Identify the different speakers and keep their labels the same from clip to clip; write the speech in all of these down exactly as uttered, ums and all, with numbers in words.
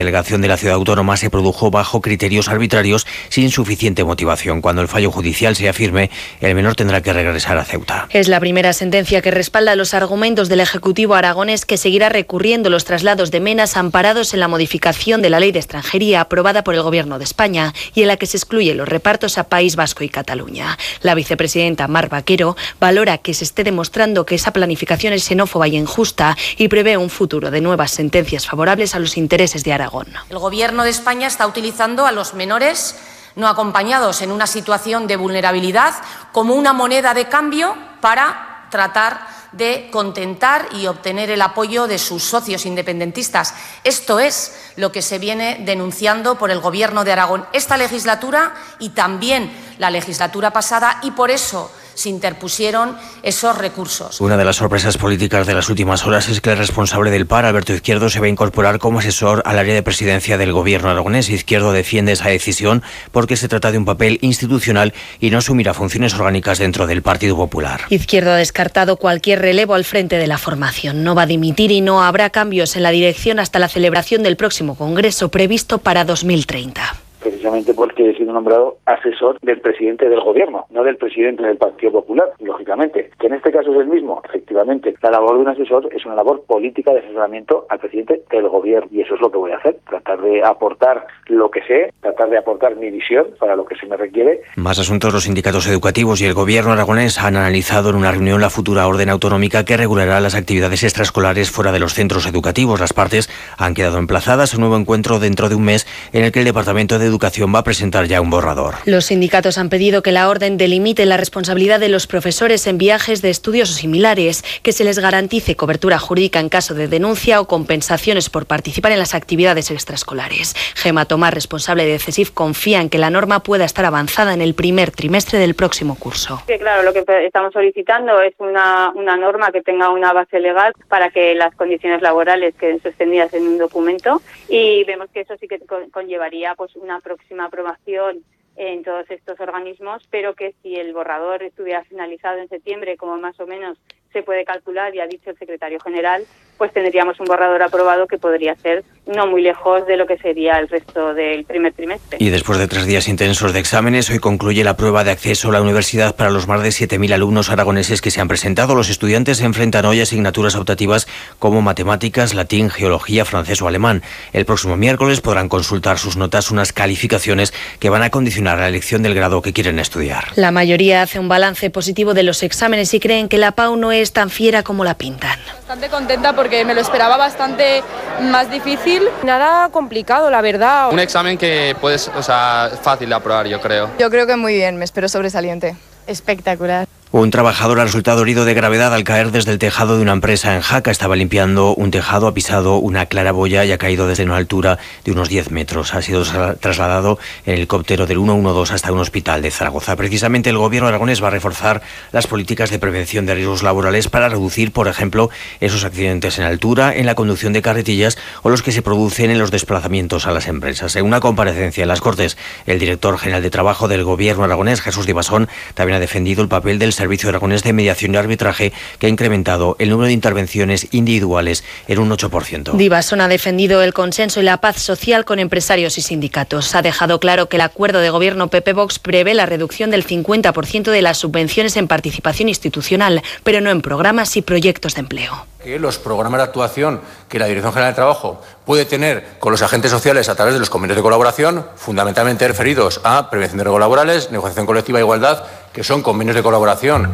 Speaker 1: La delegación de la ciudad autónoma se produjo bajo criterios arbitrarios sin suficiente motivación. Cuando el fallo judicial sea firme, el menor tendrá que regresar a Ceuta.
Speaker 2: Es la primera sentencia que respalda los argumentos del Ejecutivo aragonés, que seguirá recurriendo los traslados de menas amparados en la modificación de la Ley de Extranjería aprobada por el Gobierno de España y en la que se excluyen los repartos a País Vasco y Cataluña. La vicepresidenta Mar Vaquero valora que se esté demostrando que esa planificación es xenófoba y injusta y prevé un futuro de nuevas sentencias favorables a los intereses de Aragón.
Speaker 3: El Gobierno de España está utilizando a los menores no acompañados en una situación de vulnerabilidad como una moneda de cambio para tratar de contentar y obtener el apoyo de sus socios independentistas. Esto es lo que se viene denunciando por el Gobierno de Aragón esta legislatura y también la legislatura pasada, y por eso se interpusieron esos recursos.
Speaker 1: Una de las sorpresas políticas de las últimas horas es que el responsable del P A R, Alberto Izquierdo, se va a incorporar como asesor al área de presidencia del Gobierno aragonés. Izquierdo defiende esa decisión porque se trata de un papel institucional y no asumirá funciones orgánicas dentro del Partido Popular.
Speaker 2: Izquierdo ha descartado cualquier relevo al frente de la formación. No va a dimitir y no habrá cambios en la dirección hasta la celebración del próximo Congreso previsto para dos mil treinta.
Speaker 4: Precisamente porque he sido nombrado asesor del presidente del Gobierno, no del presidente del Partido Popular, lógicamente. Que en este caso es el mismo, efectivamente. La labor de un asesor es una labor política de asesoramiento al presidente del Gobierno, y eso es lo que voy a hacer, tratar de aportar lo que sé, tratar de aportar mi visión para lo que se me requiere.
Speaker 1: Más asuntos. Los sindicatos educativos y el Gobierno aragonés han analizado en una reunión la futura orden autonómica que regulará las actividades extraescolares fuera de los centros educativos. Las partes han quedado emplazadas a un nuevo encuentro dentro de un mes en el que el Departamento de Educación va a presentar ya un borrador.
Speaker 2: Los sindicatos han pedido que la orden delimite la responsabilidad de los profesores en viajes de estudios o similares, que se les garantice cobertura jurídica en caso de denuncia o compensaciones por participar en las actividades extraescolares. Gema Tomás, responsable de CESIF, confía en que la norma pueda estar avanzada en el primer trimestre del próximo curso.
Speaker 5: Sí, claro, lo que estamos solicitando es una, una norma que tenga una base legal para que las condiciones laborales queden sostenidas en un documento, y vemos que eso sí que conllevaría pues una próxima aprobación en todos estos organismos, pero que si el borrador estuviera finalizado en septiembre, como más o menos se puede calcular y ha dicho el secretario general, pues tendríamos un borrador aprobado que podría ser no muy lejos de lo que sería el resto del primer trimestre.
Speaker 1: Y después de tres días intensos de exámenes, hoy concluye la prueba de acceso a la universidad para los más de siete mil alumnos aragoneses que se han presentado. Los estudiantes se enfrentan hoy a asignaturas optativas como matemáticas, latín, geología, francés o alemán. El próximo miércoles podrán consultar sus notas, unas calificaciones que van a condicionar la elección del grado que quieren estudiar.
Speaker 2: La mayoría hace un balance positivo de los exámenes y creen que la P A U no es tan fiera como la pintan.
Speaker 6: Bastante contenta porque me lo esperaba bastante más difícil. Nada complicado, la verdad.
Speaker 7: Un examen que puedes, o sea, fácil de aprobar, yo creo.
Speaker 6: Yo creo que muy bien, me espero sobresaliente. Espectacular.
Speaker 1: Un trabajador ha resultado herido de gravedad al caer desde el tejado de una empresa en Jaca. Estaba limpiando un tejado, ha pisado una claraboya y ha caído desde una altura de unos diez metros. Ha sido trasladado en helicóptero del ciento doce hasta un hospital de Zaragoza. Precisamente el Gobierno aragonés va a reforzar las políticas de prevención de riesgos laborales para reducir, por ejemplo, esos accidentes en altura, en la conducción de carretillas o los que se producen en los desplazamientos a las empresas. En una comparecencia en las Cortes, el director general de Trabajo del Gobierno aragonés, Jesús Divasón, también ha defendido el papel del Servicio Aragonés de Mediación y Arbitraje, que ha incrementado el número de intervenciones individuales en un ocho por ciento.
Speaker 2: Divasón ha defendido el consenso y la paz social con empresarios y sindicatos. Ha dejado claro que el acuerdo de gobierno P P-Vox prevé la reducción del cincuenta por ciento de las subvenciones en participación institucional, pero no en programas y proyectos de empleo.
Speaker 8: Que los programas de actuación que la Dirección General de Trabajo puede tener con los agentes sociales a través de los convenios de colaboración, fundamentalmente referidos a prevención de riesgos laborales, negociación colectiva e igualdad, que son convenios de colaboración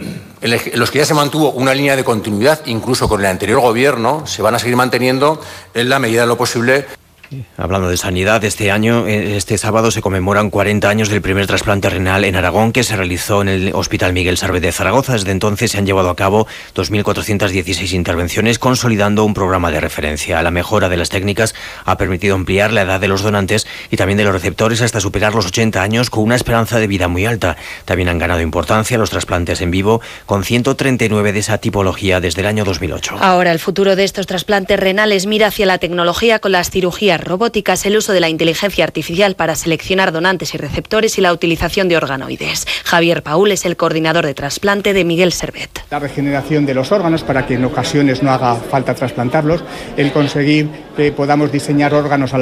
Speaker 8: en los que ya se mantuvo una línea de continuidad, incluso con el anterior gobierno, se van a seguir manteniendo en la medida de lo posible.
Speaker 1: Hablando de sanidad, este año, este sábado se conmemoran cuarenta años del primer trasplante renal en Aragón, que se realizó en el Hospital Miguel Sarvet de Zaragoza. Desde entonces se han llevado a cabo dos mil cuatrocientas dieciséis intervenciones, consolidando un programa de referencia. La mejora de las técnicas ha permitido ampliar la edad de los donantes y también de los receptores hasta superar los ochenta años, con una esperanza de vida muy alta. También han ganado importancia los trasplantes en vivo, con ciento treinta y nueve de esa tipología desde el año dos mil ocho.
Speaker 2: Ahora el futuro de estos trasplantes renales mira hacia la tecnología con las cirugías técnicas robóticas, el uso de la inteligencia artificial para seleccionar donantes y receptores y la utilización de organoides. Javier Paúl es el coordinador de trasplante de Miguel Servet.
Speaker 9: La regeneración de los órganos para que en ocasiones no haga falta trasplantarlos, el conseguir que podamos diseñar órganos a la